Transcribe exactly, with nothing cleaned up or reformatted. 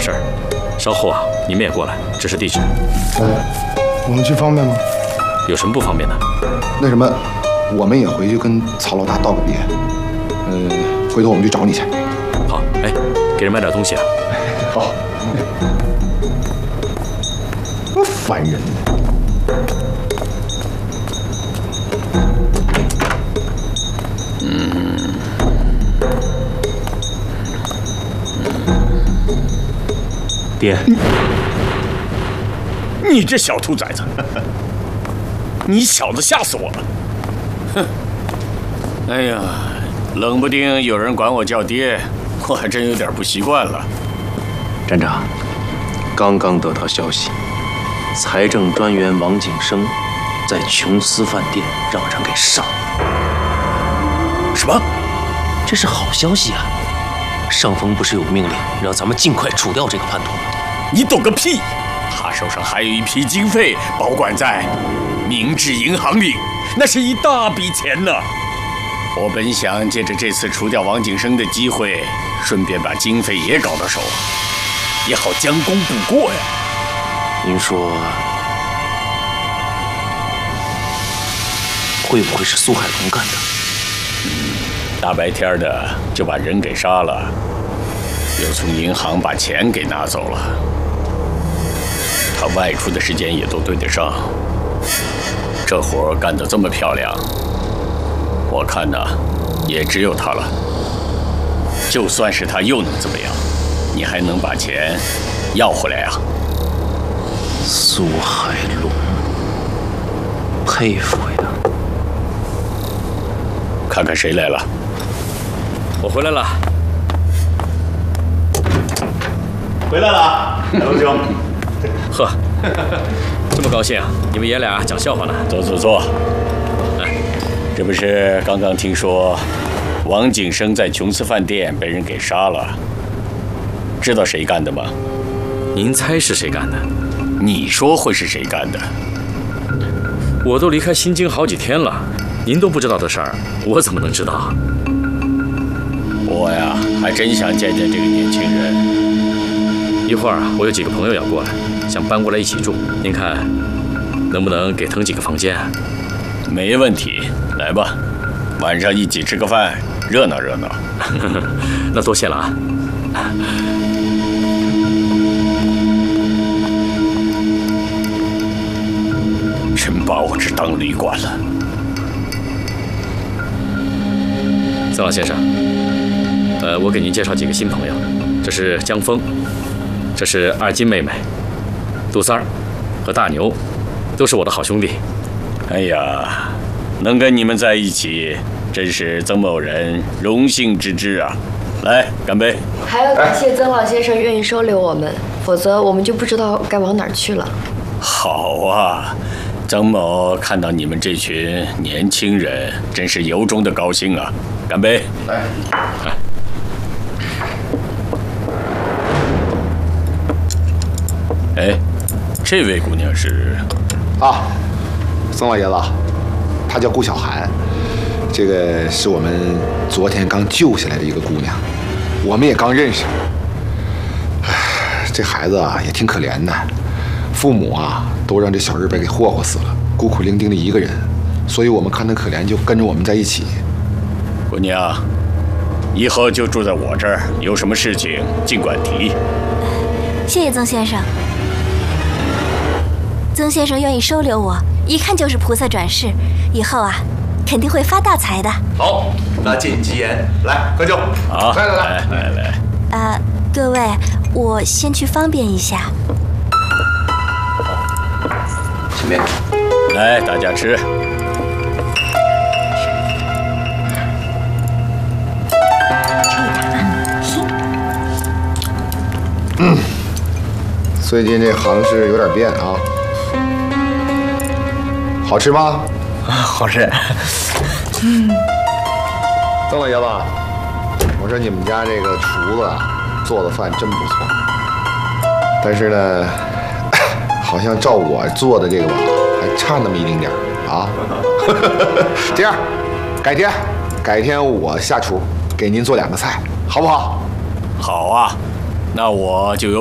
事儿。稍后啊，你们也过来，指示地址。 哎，我们去方便吗？ 有什么不方便的？ 那什么，我们也回去跟曹老大道个别。嗯、呃，回头我们去找你去。 好，哎，给人买点东西啊。 好。多烦人呢！ 嗯。 爹， 你这小兔崽子，你小子吓死我了！哼！哎呀，冷不丁有人管我叫爹，我还真有点不习惯了。 站长，刚刚得到消息，财政专员王景生在琼斯饭店让人给杀了。 什么？ 这是好消息啊！上峰不是有命令让咱们尽快除掉这个叛徒吗？ 你懂个屁！他手上还有一批经费保管在明治银行里，那是一大笔钱呢。我本想借着这次除掉王景生的机会，顺便把经费也搞到手，也好将功补过呀。 您说，会不会是苏海龙干的？ 嗯，大白天的就把人给杀了，又从银行把钱给拿走了。 他外出的时间也都对得上，这活干得这么漂亮，我看呢，也只有他了。就算是他又能怎么样？你还能把钱要回来啊？ 苏海龙，佩服呀！ 看看谁来了。 我回来了。 回来了，海龙兄。 呵，这么高兴啊！你们爷俩讲笑话呢？ 坐坐坐。哎，这不是刚刚听说王景生在琼斯饭店被人给杀了？知道谁干的吗？ 您猜是谁干的？ 你说会是谁干的？ 我都离开新京好几天了，您都不知道的事儿，我怎么能知道？ 我呀，还真想见见这个年轻人。 一会儿啊，我有几个朋友要过来，想搬过来一起住。您看，能不能给腾几个房间啊？ 没问题，来吧，晚上一起吃个饭，热闹热闹。 那多谢了啊！ 真把我这当旅馆了。 曾老先生，呃，我给您介绍几个新朋友，这是江峰。 这是二金妹妹，杜三儿和大牛，都是我的好兄弟。 哎呀，能跟你们在一起，真是曾某人荣幸之至啊！来，干杯！ 还要感谢曾老先生愿意收留我们，否则我们就不知道该往哪儿去了。 好啊，曾某看到你们这群年轻人，真是由衷的高兴啊！干杯！ 来， 来。 哎，这位姑娘是啊，曾老爷子，她叫顾小涵，这个是我们昨天刚救下来的一个姑娘，我们也刚认识。唉，这孩子啊也挺可怜的，父母啊都让这小日本给霍霍死了，孤苦伶仃的一个人，所以我们看她可怜，就跟着我们在一起。 姑娘，以后就住在我这儿，有什么事情尽管提。 谢谢曾先生。 曾先生愿意收留我，一看就是菩萨转世，以后啊，肯定会发大财的。 好，那谨其言，来喝酒。 好， 来来来来来。 啊、呃，各位，我先去方便一下。 前面。 来，大家吃。 嗯，最近这行市有点变啊。 好吃吗？ 好吃。 嗯，曾老爷子，我说你们家这个厨子做的饭真不错，但是呢，好像照我做的这个吧，还差那么一丁点儿啊。这样，改天，改天我下厨给您做两个菜，好不好？ 好啊，那我就有。